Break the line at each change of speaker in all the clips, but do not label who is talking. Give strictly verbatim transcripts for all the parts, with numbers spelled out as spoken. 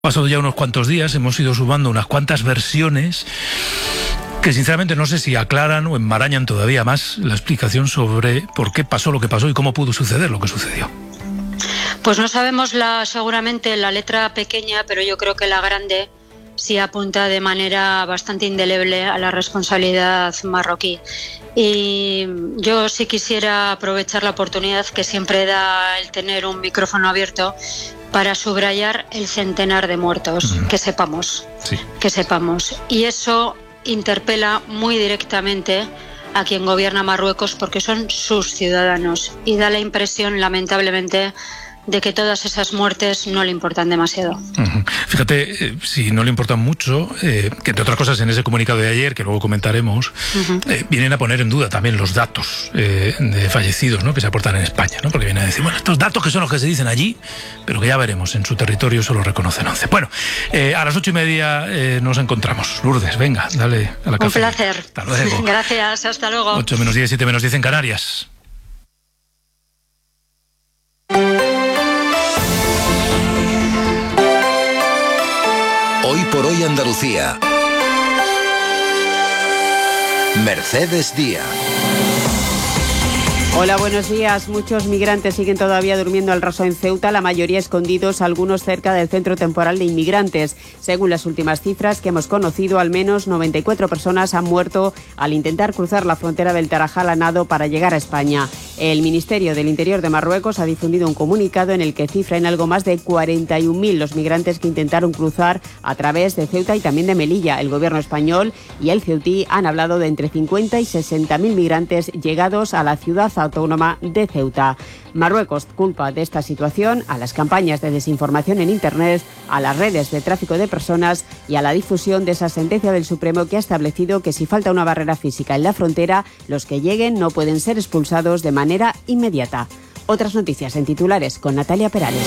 Pasado ya unos cuantos días, hemos ido sumando unas cuantas versiones que sinceramente no sé si aclaran o enmarañan todavía más la explicación sobre por qué pasó lo que pasó y cómo pudo suceder lo que sucedió.
Pues no sabemos la, seguramente la letra pequeña, pero yo creo que la grande sí apunta de manera bastante indeleble a la responsabilidad marroquí. Y yo sí quisiera aprovechar la oportunidad que siempre da el tener un micrófono abierto para subrayar el centenar de muertos, mm. que sepamos,
sí.
que sepamos. Y eso interpela muy directamente a quien gobierna Marruecos porque son sus ciudadanos y da la impresión, lamentablemente, de que todas esas muertes no le importan demasiado.
Uh-huh. Fíjate, eh, si no le importan mucho, eh, que entre otras cosas en ese comunicado de ayer, que luego comentaremos, uh-huh. eh, vienen a poner en duda también los datos eh, de fallecidos, ¿no?, que se aportan en España, ¿no? Porque vienen a decir, bueno, estos datos que son los que se dicen allí, pero que ya veremos, en su territorio solo reconocen once. Bueno, eh, a las ocho y media eh, nos encontramos. Lourdes, venga, dale a la café.
Un placer.
Hasta luego.
Gracias, hasta luego.
ocho menos diez, siete menos diez en Canarias.
Hoy por hoy Andalucía. Mercedes Díaz.
Hola, buenos días. Muchos migrantes siguen todavía durmiendo al raso en Ceuta, la mayoría escondidos, algunos cerca del centro temporal de inmigrantes. Según las últimas cifras que hemos conocido, al menos noventa y cuatro personas han muerto al intentar cruzar la frontera del Tarajal a nado para llegar a España. El Ministerio del Interior de Marruecos ha difundido un comunicado en el que cifra en algo más de cuarenta y un mil los migrantes que intentaron cruzar a través de Ceuta y también de Melilla. El gobierno español y el ceutí han hablado de entre cincuenta y sesenta mil migrantes llegados a la ciudad autónoma de Ceuta. Marruecos culpa de esta situación a las campañas de desinformación en Internet, a las redes de tráfico de personas y a la difusión de esa sentencia del Supremo que ha establecido que si falta una barrera física en la frontera, los que lleguen no pueden ser expulsados de manera inmediata. Otras noticias en titulares con Natalia Perales.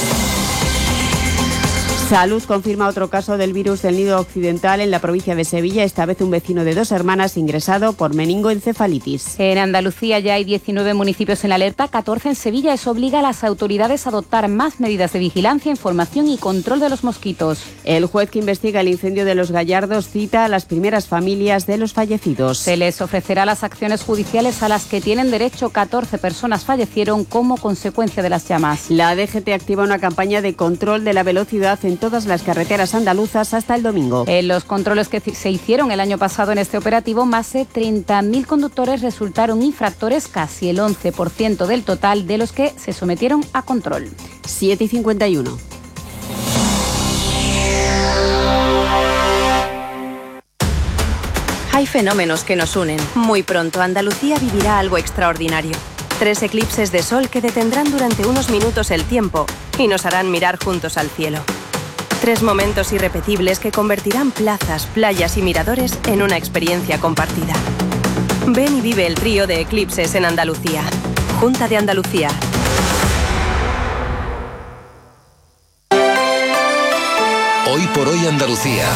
Salud confirma otro caso del virus del Nido Occidental en la provincia de Sevilla, esta vez un vecino de dos hermanas ingresado por meningoencefalitis.
En Andalucía ya hay diecinueve municipios en alerta, catorce en Sevilla. Eso obliga a las autoridades a adoptar más medidas de vigilancia, información y control de los mosquitos.
El juez que investiga el incendio de Los Gallardos cita a las primeras familias de los fallecidos.
Se les ofrecerá las acciones judiciales a las que tienen derecho. catorce personas fallecieron como consecuencia de las llamas.
La D G T activa una campaña de control de la velocidad en todas las carreteras andaluzas hasta el domingo.
En los controles que se hicieron el año pasado en este operativo, más de treinta mil conductores resultaron infractores, casi el once por ciento del total de los que se sometieron a control.
siete y cincuenta y uno.
Hay fenómenos que nos unen. Muy pronto Andalucía vivirá algo extraordinario. Tres eclipses de sol que detendrán durante unos minutos el tiempo y nos harán mirar juntos al cielo. Tres momentos irrepetibles que convertirán plazas, playas y miradores en una experiencia compartida. Ven y vive el trío de eclipses en Andalucía. Junta de Andalucía.
Hoy por hoy Andalucía.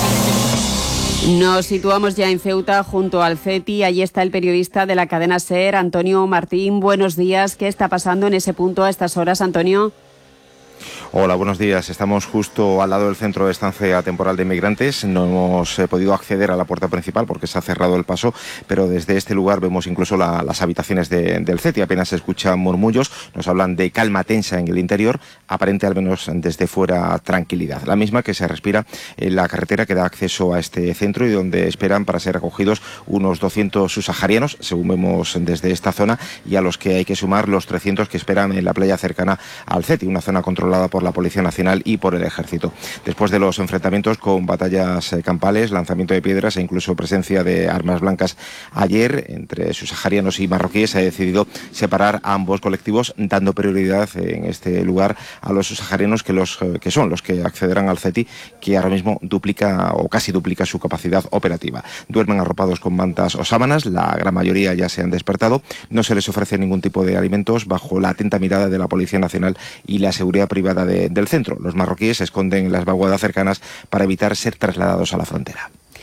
Nos situamos ya en Ceuta junto al CETI. Allí está el periodista de la cadena SER, Antonio Martín. Buenos días. ¿Qué está pasando en ese punto a estas horas, Antonio?
Hola, buenos días. Estamos justo al lado del centro de estancia temporal de inmigrantes. No hemos eh, podido acceder a la puerta principal porque se ha cerrado el paso, pero desde este lugar vemos incluso la, las habitaciones de, del CETI. Apenas se escuchan murmullos, nos hablan de calma tensa en el interior, aparente al menos desde fuera tranquilidad. La misma que se respira en la carretera que da acceso a este centro y donde esperan para ser acogidos unos doscientos subsaharianos, según vemos desde esta zona, y a los que hay que sumar los trescientos que esperan en la playa cercana al CETI, una zona controlada por la Policía Nacional y por el Ejército. Después de los enfrentamientos con batallas eh, campales, lanzamiento de piedras e incluso presencia de armas blancas ayer entre subsaharianos y marroquíes, se ha decidido separar a ambos colectivos, dando prioridad en este lugar a los subsaharianos que, los, eh, que son los que accederán al CETI, que ahora mismo duplica o casi duplica su capacidad operativa. Duermen arropados con mantas o sábanas, la gran mayoría ya se han despertado, no se les ofrece ningún tipo de alimentos bajo la atenta mirada de la Policía Nacional y la seguridad privada de, del centro. Los marroquíes se esconden en las vaguadas cercanas para evitar ser trasladados a la frontera.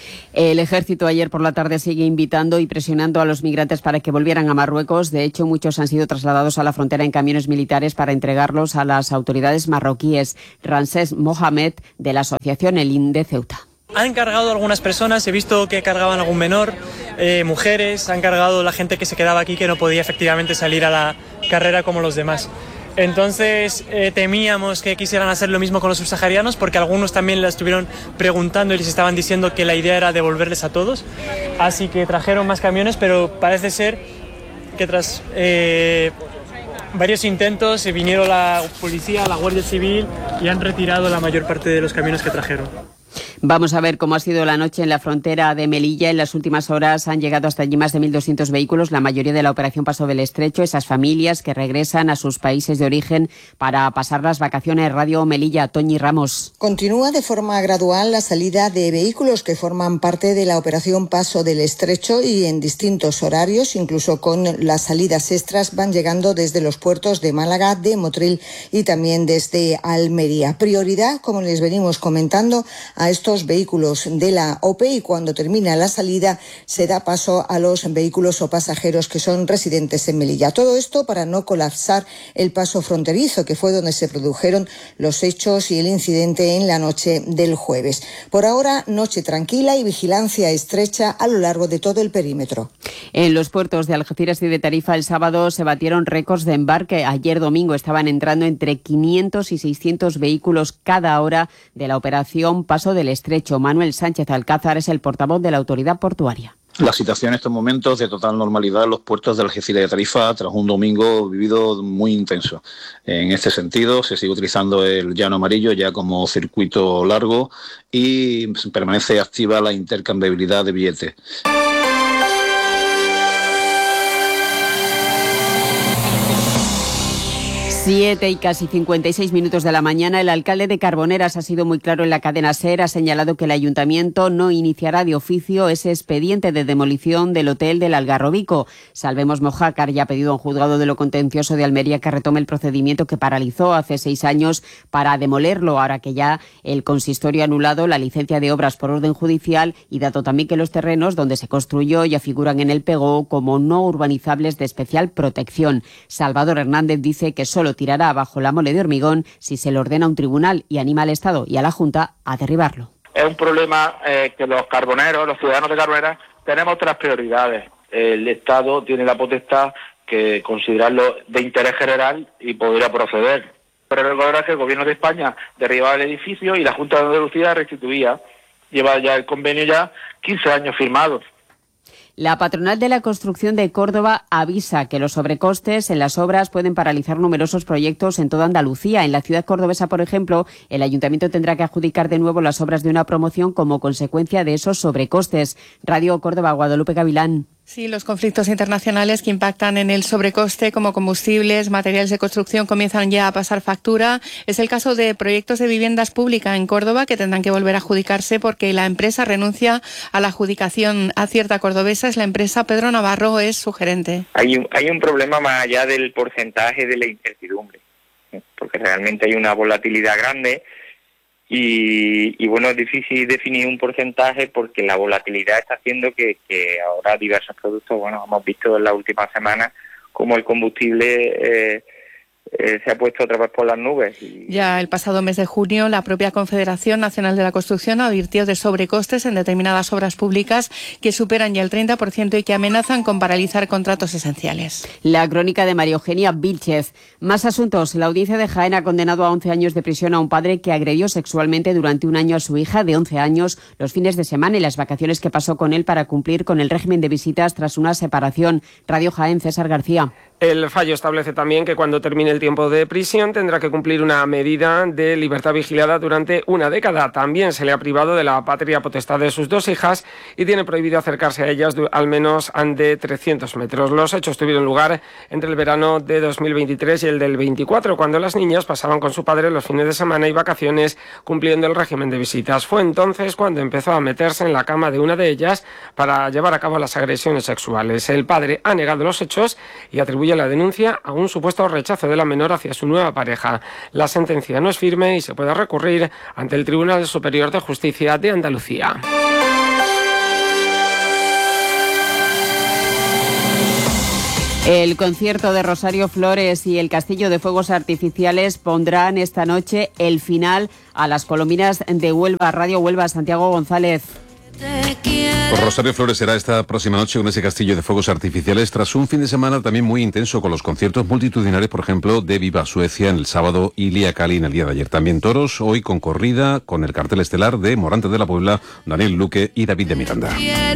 El ejército ayer por la tarde sigue invitando y presionando a los migrantes para que volvieran a Marruecos. De hecho, muchos han sido trasladados a la frontera en camiones militares para entregarlos a las autoridades marroquíes. Ramsés Mohamed, de la asociación El I N de Ceuta.
Han cargado algunas personas, he visto que cargaban algún menor, eh, mujeres, han cargado la gente que se quedaba aquí que no podía efectivamente salir a la carrera como los demás. Entonces eh, temíamos que quisieran hacer lo mismo con los subsaharianos, porque algunos también la estuvieron preguntando y les estaban diciendo que la idea era devolverles a todos. Así que trajeron más camiones, pero parece ser que tras eh, varios intentos se vinieron la policía, la Guardia Civil y han retirado la mayor parte de los camiones que trajeron.
Vamos a ver cómo ha sido la noche en la frontera de Melilla. En las últimas horas han llegado hasta allí más de mil doscientos vehículos, la mayoría de la Operación Paso del Estrecho, esas familias que regresan a sus países de origen para pasar las vacaciones. Radio Melilla, Toñi Ramos.
Continúa de forma gradual la salida de vehículos que forman parte de la Operación Paso del Estrecho y en distintos horarios, incluso con las salidas extras, van llegando desde los puertos de Málaga, de Motril y también desde Almería. Prioridad, como les venimos comentando, a estos vehículos de la O P E, y cuando termina la salida se da paso a los vehículos o pasajeros que son residentes en Melilla. Todo esto para no colapsar el paso fronterizo, que fue donde se produjeron los hechos y el incidente en la noche del jueves. Por ahora, noche tranquila y vigilancia estrecha a lo largo de todo el perímetro.
En los puertos de Algeciras y de Tarifa el sábado se batieron récords de embarque. Ayer domingo estaban entrando entre quinientos y seiscientos vehículos cada hora de la operación Paso del Estrecho. Manuel Sánchez Alcázar es el portavoz de la autoridad portuaria.
La situación en estos momentos de total normalidad en los puertos de Algeciras y de Tarifa tras un domingo vivido muy intenso. En este sentido, se sigue utilizando el llano amarillo ya como circuito largo y permanece activa la intercambiabilidad de billetes.
Siete y casi cincuenta y seis minutos de la mañana. El alcalde de Carboneras ha sido muy claro en la cadena SER. Ha señalado que el ayuntamiento no iniciará de oficio ese expediente de demolición del hotel del Algarrobico. Salvemos Mojácar ya ha pedido a un juzgado de lo contencioso de Almería que retome el procedimiento que paralizó hace seis años para demolerlo, ahora que ya el consistorio ha anulado la licencia de obras por orden judicial y dado también que los terrenos donde se construyó ya figuran en el P G O como no urbanizables de especial protección. Salvador Hernández dice que solo tirará bajo la mole de hormigón si se le ordena a un tribunal y anima al Estado y a la Junta a derribarlo.
Es un problema eh, que los carboneros, los ciudadanos de Carboneras, tenemos otras prioridades. El Estado tiene la potestad que considerarlo de interés general y podría proceder. Pero recordar que el Gobierno de España derribaba el edificio y la Junta de Andalucía restituía. Lleva ya el convenio ya quince años firmados.
La patronal de la construcción de Córdoba avisa que los sobrecostes en las obras pueden paralizar numerosos proyectos en toda Andalucía. En la ciudad cordobesa, por ejemplo, el ayuntamiento tendrá que adjudicar de nuevo las obras de una promoción como consecuencia de esos sobrecostes. Radio Córdoba, Guadalupe Gavilán.
Sí, los conflictos internacionales que impactan en el sobrecoste, como combustibles, materiales de construcción, comienzan ya a pasar factura. Es el caso de proyectos de viviendas públicas en Córdoba que tendrán que volver a adjudicarse porque la empresa renuncia a la adjudicación. Acierta Cordobesa es la empresa. Pedro Navarro es su gerente.
Hay un, hay un problema más allá del porcentaje de la incertidumbre, porque realmente hay una volatilidad grande. Y, y bueno, es difícil definir un porcentaje porque la volatilidad está haciendo que, que ahora diversos productos, bueno, hemos visto en las últimas semanas como el combustible eh, eh, se ha puesto otra vez por las nubes. Y...
Ya el pasado mes de junio, la propia Confederación Nacional de la Construcción advirtió de sobrecostes en determinadas obras públicas que superan ya el treinta por ciento y que amenazan con paralizar contratos esenciales.
La crónica de María Eugenia Vilchez. Más asuntos. La audiencia de Jaén ha condenado a once años de prisión a un padre que agredió sexualmente durante un año a su hija de once años los fines de semana y las vacaciones que pasó con él para cumplir con el régimen de visitas tras una separación. Radio Jaén, César García.
El fallo establece también que cuando termine el tiempo de prisión tendrá que cumplir una medida de libertad vigilada durante una década. También se le ha privado de la patria potestad de sus dos hijas y tiene prohibido acercarse a ellas al menos de trescientos metros. Los hechos tuvieron lugar entre el verano de dos mil veintitrés y el del veinticuatro, cuando las niñas pasaban con su padre los fines de semana y vacaciones cumpliendo el régimen de visitas. Fue entonces cuando empezó a meterse en la cama de una de ellas para llevar a cabo las agresiones sexuales. El padre ha negado los hechos y atribuye la denuncia a un supuesto rechazo de la menor hacia su nueva pareja. La sentencia no es firme y se puede recurrir ante el Tribunal Superior de Justicia de Andalucía.
El concierto de Rosario Flores y el Castillo de Fuegos Artificiales pondrán esta noche el final a las colombinas de Huelva. Radio Huelva, Santiago González.
Pues Rosario Flores será esta próxima noche con ese Castillo de Fuegos Artificiales tras un fin de semana también muy intenso con los conciertos multitudinarios, por ejemplo, de Viva Suecia en el sábado y Lía Cali en el día de ayer. También toros, hoy con corrida, con el cartel estelar de Morante de la Puebla, Daniel Luque y David de Miranda.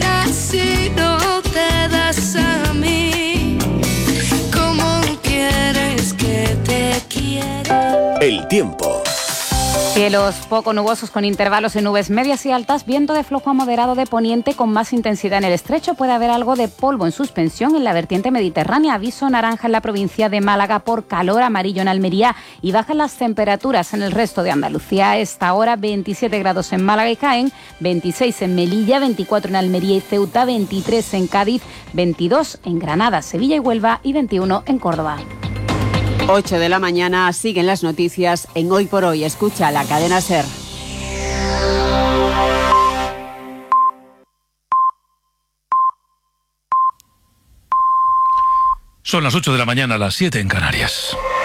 El tiempo.
Cielos poco nubosos con intervalos en nubes medias y altas, viento de flojo a moderado de poniente con más intensidad en el estrecho. Puede haber algo de polvo en suspensión en la vertiente mediterránea. Aviso naranja en la provincia de Málaga por calor, amarillo en Almería y bajan las temperaturas en el resto de Andalucía. A esta hora veintisiete grados en Málaga y Jaén, veintiséis en Melilla, veinticuatro en Almería y Ceuta, veintitrés en Cádiz, veintidós en Granada, Sevilla y Huelva y veintiuno en Córdoba.
ocho de la mañana, siguen las noticias en Hoy por Hoy. Escucha la cadena SER.
Son las ocho de la mañana, las siete en Canarias.